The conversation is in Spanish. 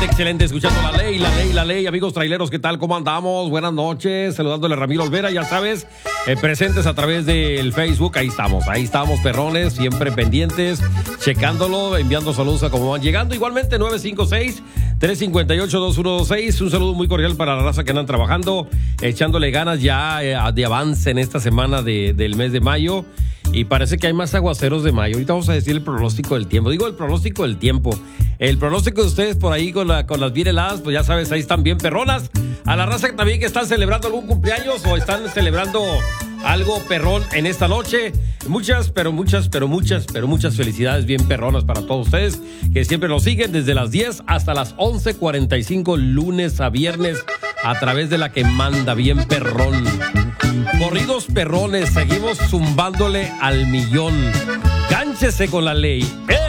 Excelente, escuchando la ley, amigos traileros, ¿qué tal? ¿Cómo andamos? Buenas noches, saludándole a Ramiro Olvera, ya sabes, presentes a través del Facebook, ahí estamos, perrones, siempre pendientes, checándolo, enviando saludos a cómo van llegando, igualmente 956-358-2126, un saludo muy cordial para la raza que andan trabajando, echándole ganas ya de avance en esta semana del mes de mayo. Y parece que hay más aguaceros de mayo. Ahorita vamos a decir el pronóstico del tiempo. Digo el pronóstico del tiempo. El pronóstico de ustedes por ahí con las bien heladas, pues ya sabes, ahí están bien perronas. A la raza también que están celebrando algún cumpleaños o están celebrando algo perrón en esta noche. Muchas felicidades bien perronas para todos ustedes que siempre nos siguen desde las 10 hasta las 11:45 lunes a viernes a través de la que manda bien perrón. Corridos perrones, seguimos zumbándole al millón. Gánchese con la ley.